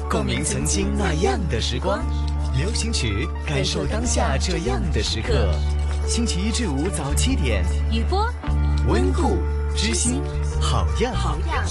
共鸣曾经那样的时光。流行曲，感受当下这样的时刻。星期一至五早7点， 雨波， 温故知新，好样。